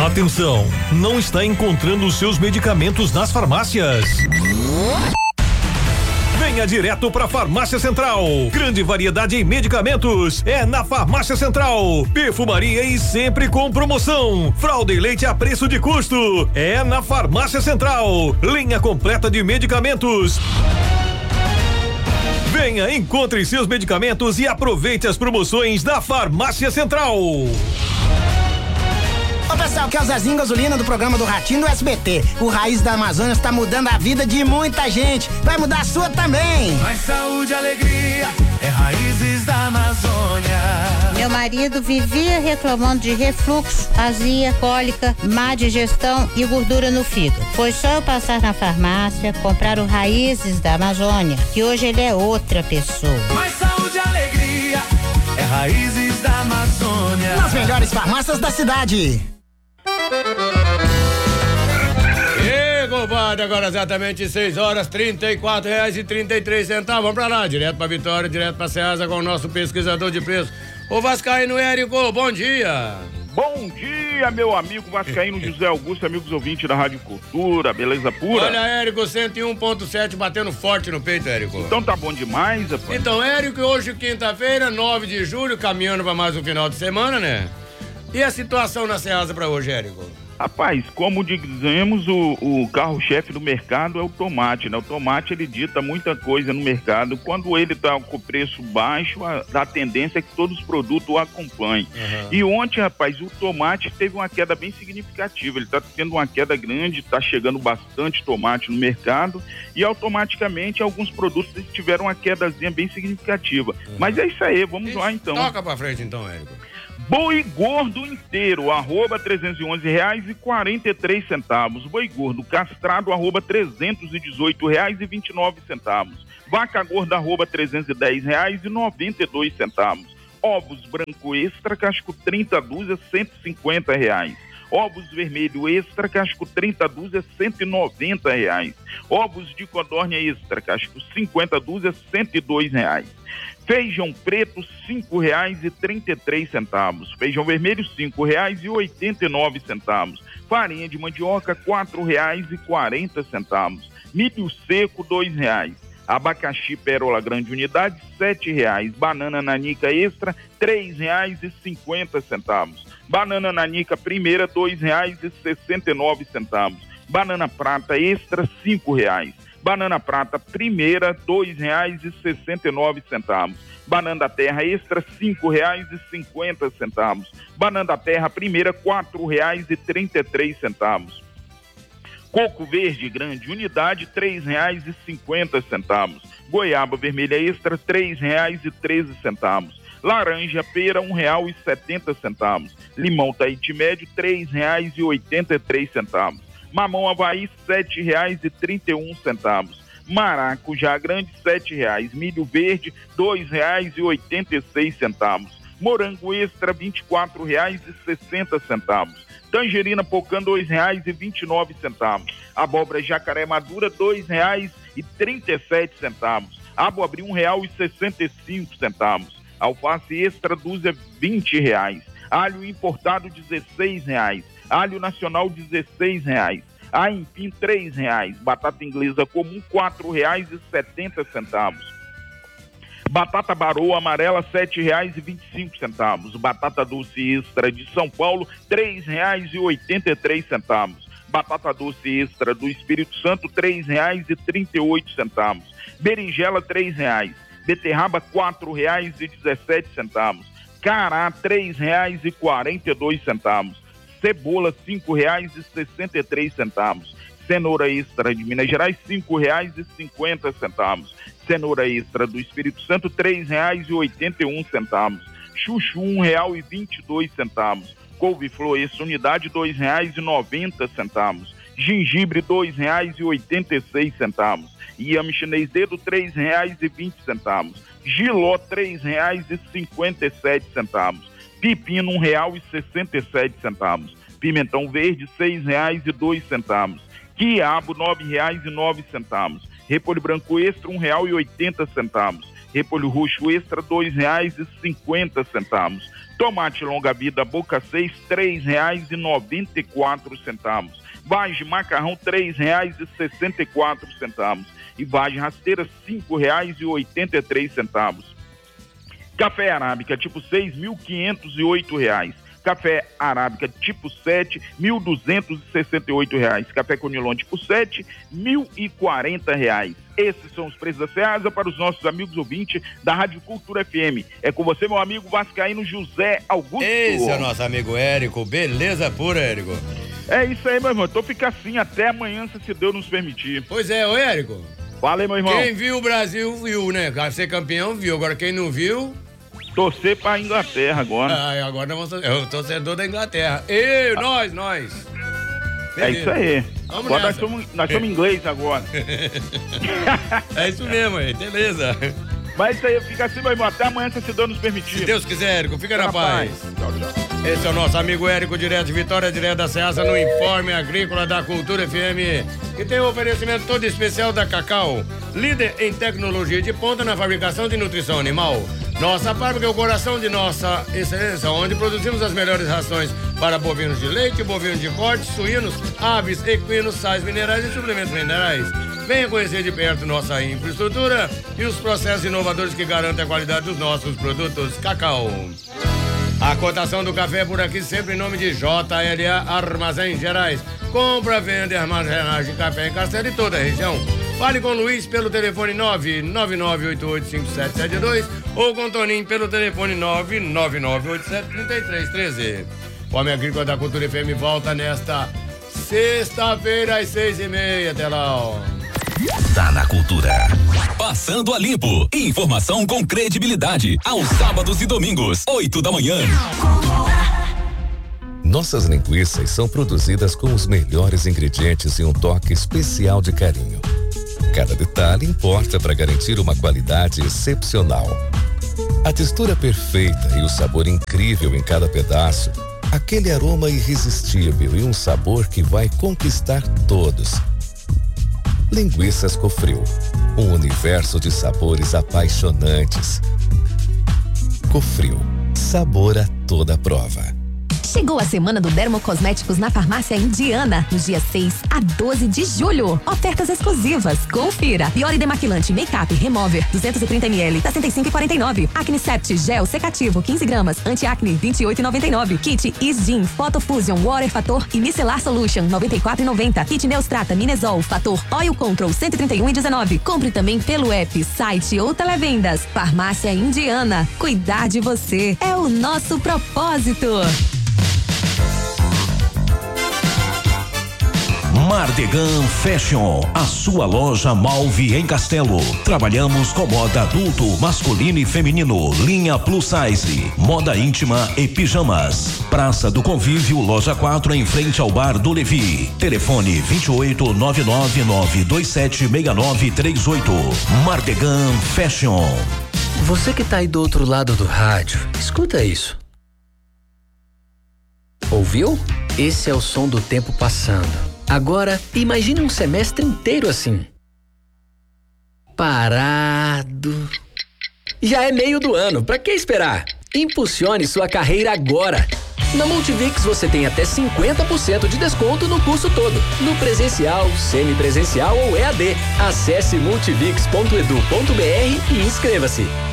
Atenção, não está encontrando os seus medicamentos nas farmácias? Venha direto para Farmácia Central. Grande variedade em medicamentos é na Farmácia Central. Perfumaria e sempre com promoção. Fralda e leite a preço de custo é na Farmácia Central. Linha completa de medicamentos. Venha, encontre seus medicamentos e aproveite as promoções da Farmácia Central. Ô pessoal, que é o Zezinho Gasolina do programa do Ratinho do SBT. O Raiz da Amazônia está mudando a vida de muita gente. Vai mudar a sua também. Mais saúde e alegria, é Raízes da Amazônia. Meu marido vivia reclamando de refluxo, azia, cólica, má digestão e gordura no fígado. Foi só eu passar na farmácia, comprar o Raízes da Amazônia, que hoje ele é outra pessoa. Mais saúde e alegria, é Raízes da Amazônia. Nas melhores farmácias da cidade. E compadre, agora exatamente 6h34 reais e 33 centavos. Vamos pra lá, direto pra Vitória, direto pra Ceasa com o nosso pesquisador de preço, o Vascaíno Érico. Bom dia. Bom dia, meu amigo vascaíno José Augusto, amigos ouvintes da Rádio Cultura, beleza pura? Olha, Érico, 101.7 batendo forte no peito, Érico. Então tá bom demais, rapaz. Então, Érico, hoje quinta-feira, 9 de julho, caminhando pra mais um final de semana, né? E a situação na Ceasa pra hoje, Érico? Rapaz, como dizemos, o carro-chefe do mercado é o tomate, né? O tomate, ele dita muita coisa no mercado. Quando ele tá com o preço baixo, a tendência é que todos os produtos o acompanhem. Uhum. E ontem, rapaz, o tomate teve uma queda bem significativa. Ele tá tendo uma queda grande, tá chegando bastante tomate no mercado e automaticamente alguns produtos tiveram uma quedazinha bem significativa. Uhum. Mas é isso aí, vamos lá então. Toca pra frente então, Érico. Boi gordo inteiro, @R$311,43. Boi gordo castrado, @R$318,29. Vaca gorda, @R$310,92. Ovos branco extra, casco 30 dúzias, R$150. Ovos vermelho extra, casco 30 dúzias, R$190. Ovos de codorna extra, casco 50 dúzias, R$102. Feijão preto, R$5,33. Feijão vermelho, R$5,89. Farinha de mandioca, R$4,40. Milho seco, R$2. Abacaxi pérola grande unidade, R$7. Banana nanica extra, R$3,50. Banana nanica primeira, R$2,69. Banana prata extra, R$5. Banana prata primeira, R$2,69. Banana da terra extra, R$5,50. Banana da terra primeira, R$4,33. Coco verde grande unidade, R$3,50. Goiaba vermelha extra, R$3,13. Laranja pera, R$1,70. Limão Tahiti médio, R$3,83. Mamão Havaí, R$7,31. Maracujá grande, R$7. Milho verde, R$2,86. Morango extra, R$24,60. Tangerina pocã, R$2,29. Abóbora jacaré madura, R$2,37. Abobrinha, R$1,65. Alface extra, dúzia, R$20. Alho importado, R$16. Alho nacional, R$16. Aipim, R$3. Batata inglesa comum, R$4,70. Batata baroa amarela, R$7,25. Batata doce extra de São Paulo, R$3,83. Batata doce extra do Espírito Santo, R$3,38. Berinjela, R$3. Beterraba, R$4,17. Cará, R$3,42. Cebola, R$5,63. Cenoura extra de Minas Gerais, R$5,50. Cenoura extra do Espírito Santo, R$3,81. Chuchu, R$1,22. Couve-flor extra unidade, R$2,90. Gengibre, R$2,86. Inhame chinês dedo, R$3,20. Giló, R$3,57. Pepino, R$1,67. Pimentão verde, R$6,02. Quiabo, R$9,09. Repolho branco extra, R$1,80. Repolho roxo extra, R$2,50. Tomate longa vida Boca 6, R$3,94. Vagem macarrão, R$3,64. E vagem rasteira, R$5,83. Café arábica tipo 6, R$1.508. Café arábica tipo 7, R$1.268. Café conilon tipo 7, R$1.040. Esses são os preços da Ceasa para os nossos amigos ouvintes da Rádio Cultura FM. É com você, meu amigo vascaíno José Augusto. Esse é o nosso amigo Érico. Beleza pura, Érico. É isso aí, meu irmão. Então fica assim até amanhã, se Deus nos permitir. Pois é, ô Érico. Fala aí, meu irmão. Quem viu o Brasil, viu, né? Ser campeão, viu. Agora quem não viu... Torcer pra Inglaterra agora. Agora nós vamos... Eu torcedor da Inglaterra. Ei, nós. Beleza. É isso aí. Vamos agora nessa. nós somos inglês agora. É isso mesmo, aí. Beleza. Mas isso aí, fica assim, meu irmão. Até amanhã, se Deus nos permitir. Se Deus quiser, Érico. Fica na paz. Tchau. Esse é o nosso amigo Érico, direto de Vitória, direto da Ceasa, no Informe Agrícola da Cultura FM, que tem um oferecimento todo especial da Cacau, líder em tecnologia de ponta na fabricação de nutrição animal. Nossa fábrica é o coração de nossa excelência, onde produzimos as melhores rações para bovinos de leite, bovinos de corte, suínos, aves, equinos, sais minerais e suplementos minerais. Venha conhecer de perto nossa infraestrutura e os processos inovadores que garantem a qualidade dos nossos produtos. Cacau. A cotação do café é por aqui sempre em nome de JLA Armazéns Gerais. Compra, venda e armazenagem de café em Castelo e toda a região. Fale com o Luiz pelo telefone 999885772 ou com o Toninho pelo telefone 999873313. Fome Agrícola da Cultura FM volta nesta sexta-feira às 6h30. Até lá, ó. Tá na Cultura. Passando a limpo. Informação com credibilidade. Aos sábados e domingos, 8 da manhã. Nossas linguiças são produzidas com os melhores ingredientes e um toque especial de carinho. Cada detalhe importa para garantir uma qualidade excepcional. A textura perfeita e o sabor incrível em cada pedaço. Aquele aroma irresistível e um sabor que vai conquistar todos. Linguiças Cofril, um universo de sabores apaixonantes. Cofril, sabor a toda prova. Chegou a semana do Dermocosméticos na Farmácia Indiana, nos dias 6 a 12 de julho. Ofertas exclusivas. Confira. Biore Demaquilante Make-up Remover 230ml, tá R$65,49. Acne Sept Gel Secativo 15 gramas, Anti-Acne R$28,99. Kit Isgin Photo Fusion Water Fator e Micellar Solution R$94,90. Kit Neostrata Minesol Fator Oil Control R$131,19. Compre também pelo app, site ou televendas. Farmácia Indiana. Cuidar de você é o nosso propósito. Mardegan Fashion, a sua loja Malve em Castelo. Trabalhamos com moda adulto, masculino e feminino, linha plus size, moda íntima e pijamas. Praça do Convívio, loja 4, em frente ao Bar do Levi. Telefone 28-999276938. Mardegan Fashion. Você que tá aí do outro lado do rádio, escuta isso. Ouviu? Esse é o som do tempo passando. Agora, imagine um semestre inteiro assim. Parado. Já é meio do ano, pra que esperar? Impulsione sua carreira agora. Na Multivix você tem até 50% de desconto no curso todo, no presencial, semipresencial ou EAD. Acesse multivix.edu.br e inscreva-se.